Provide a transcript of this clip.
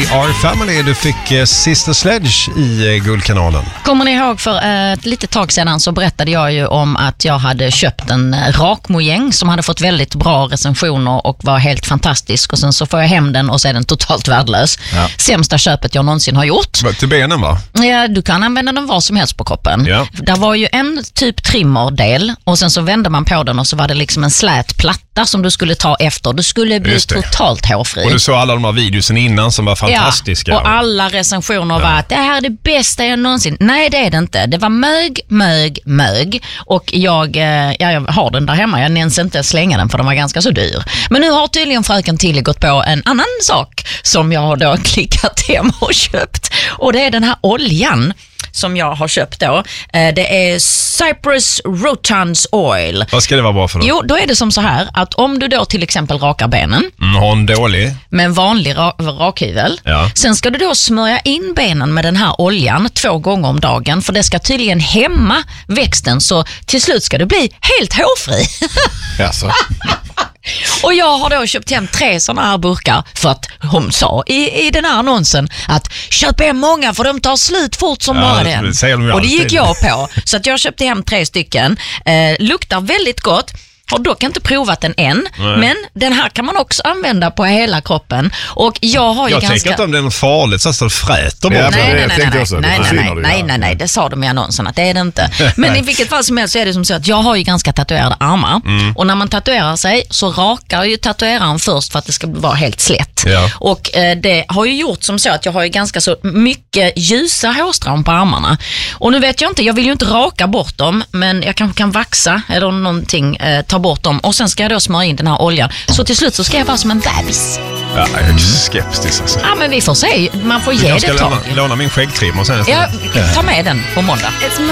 R-Family, du fick Sister Sledge i Guldkanalen. Kommer ni ihåg för ett litet tag sedan så berättade jag ju om att jag hade köpt en rakmojäng som hade fått väldigt bra recensioner och var helt fantastisk, och sen så får jag hem den och så är den totalt värdelös. Ja. Sämsta köpet jag någonsin har gjort. Till benen, va? Ja, du kan använda den var som helst på kroppen. Ja. Där var ju en typ trimmerdel och sen så vände man på den och så var det liksom en slät platta som du skulle ta efter. Du skulle bli totalt hårfri. Och du såg alla de här videosen innan som var fantastiska. Ja, och alla recensioner var att det här är det bästa jag någonsin... Nej, det är det inte. Det var mög. Och jag har den där hemma. Jag nens inte slänga den för den var ganska så dyr. Men nu har tydligen fröken Tilly gått på en annan sak som jag har då klickat hem och köpt. Och det är den här oljan som jag har köpt då. Det är Cyprus Rotans Oil. Vad ska det vara bra för då? Jo, då är det som så här att om du då till exempel rakar benen har en dålig med en vanlig rakhyvel. Ja. Sen ska du då smörja in benen med den här oljan 2 gånger om dagen, för det ska tydligen hämma växten, så till slut ska du bli helt hårfri. Jaså. Och jag har då köpt hem 3 sådana här burkar för att hon sa i den här annonsen att köp hem många för de tar slut fort som bara den. Och det gick jag på. Så att jag köpte hem 3 stycken. Luktar väldigt gott. Har dock inte provat den än. Nej. Men den här kan man också använda på hela kroppen. Och jag har ju jag tänker inte om det är något farligt så att det fräter bort. Nej, det sa de i annonsen att det är det inte. Men i vilket fall som helst så är det som så att jag har ju ganska tatuerade armar. Och när man tatuerar sig så rakar ju tatueraren först för att det ska vara helt slätt. Ja. Och det har ju gjort som så att jag har ju ganska så mycket ljusa hårstrån på armarna. Och nu vet jag inte, jag vill ju inte raka bort dem, men jag kanske kan vaxa eller någonting, ta bort dem, och sen ska jag då smörja in den här oljan. Så till slut så ska jag vara som en bebis. Ja, jag är skeptisk alltså. Ja, men vi får se. Man får ge det ett tag. Jag ska låna min skäggtrim och sen... Ja, ta med den på måndag.